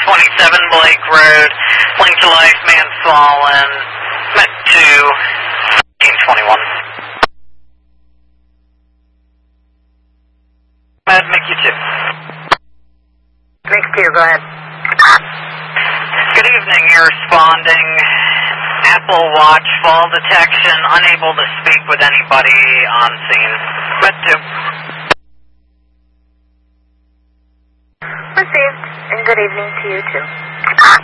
27 Blake Road, Link to Life, man fallen, met to 1821. Med, Mickey 2. Mickey 2, go ahead. Good evening, you're responding. Apple Watch fall detection, unable to speak with anybody on scene. Med 2. Received, and good evening to you too.